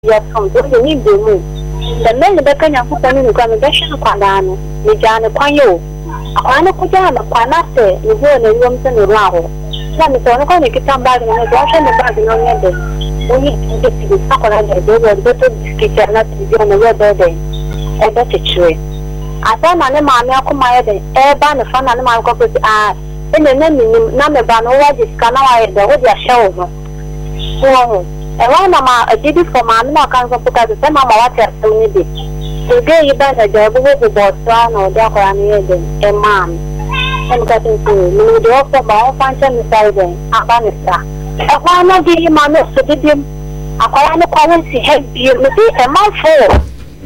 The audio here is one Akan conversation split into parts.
yes from the need the move. The men the Kenya who can in the Quadano, Mijana Quayo. I know Kujana, Quanate, you go in the rooms and the Rao. Some is on a corner, get some bag and a wash and the bag in on the we need to get to the Sakuranda, they were better discuss not to be on the weather day. A better tree. I saw my name, Maya, the air ban the fun and my corporate are in the name, number ban over this canal, the wood your show. So, and one a did it for my account because the same water to me. Today, you better job with the boss or dark a man. And getting to me, the offer by function beside them, a banister. A one of the man to give him a corner currency help you a month for.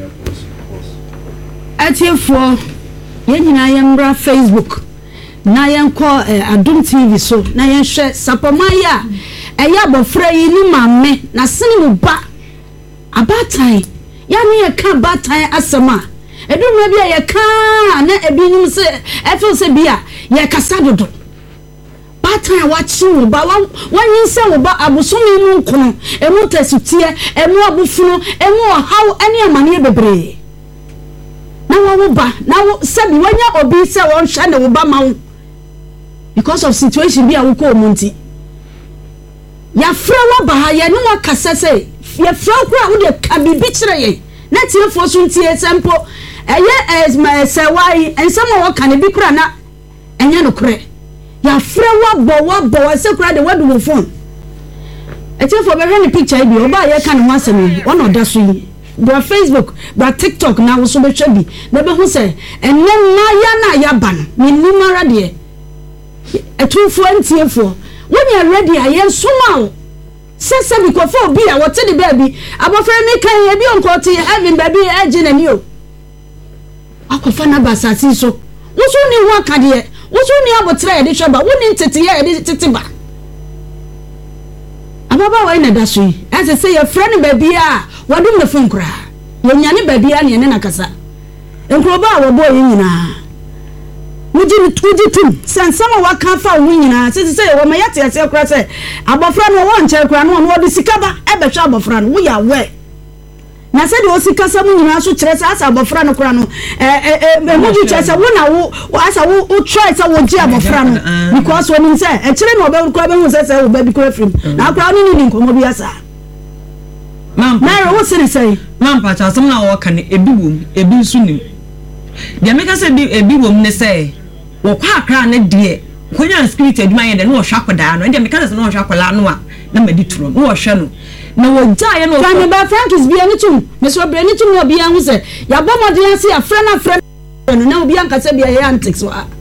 At your floor, Yenayambra Facebook. Nayan call Adum TV so Nayan share Sapamaya. Eya bofra yi ni mamme na sene mu ba abatan ya ne ye ka batan asema edum bia ye ka na ebinim se efel se bia ye kasa dodo batan wa chi mu ba wanyin se wo ba abosome mu nkono emu tasutie emu abufunu emu haw ane amane bebre na wo ba na wo se bi wanya obi se won hwa ne wo ba ma wo because of situation bia wo ko omunti ya frawa baha ya no wakasa se ya frawa kura wo de ka bibi kire ye na tie fo so ntie sempo eye esma sewai ensama wo ka ne bi kura na enye no kure ya frawa bo se kura de wadu wo phone etie fo be hwe ne picture bi oba ye ka ne ho asem wo no da so yi bra Facebook bra TikTok na wo so be hwa bi na be hu se enne na ya na ya ba no ni numara de etufo ntiefo when you are ready I am somehow say because for be a what the baby abofra me kan e bi onko te heaven baby agin ani o akofa na basasi so wo so ni ho aka de wo so ni abotra e de hweba wo ni tete ye de tete ba ababa wa ina da so yi as say your friend baby a wadum the phone kra wo nyane baby a ne na kasa enkroba a wo boy nyina Wuji tum sensama waka fa wo nyina sisi say wo mayate ase kura say abofra no wo nche kura no wo de sikaba ebe hwa abofra no wo ya we na se de o sikasa mu nyina so kire say asa abofra no kura no muji kire say wo na wo asa wo try say wo ji abofra no because wo nim say e kire no obe kura be hu say wo baby kura frim na kura no ni nkomo bi asa mam na wo se say mam pa cha asem na wo ka ne ebi wom ebi nsu nim de meka say ebi wom ne say wo kwa akra ne de konya spirit aduma ye de no hwa koda no de meka say no hwa kola no a na madi turo no hwa no na wo ja ye no fa ba Francis bia ni tum me so bia ni tum no bia hu say ya bomodin ase ya fra no na obi anka say bia ye antics wa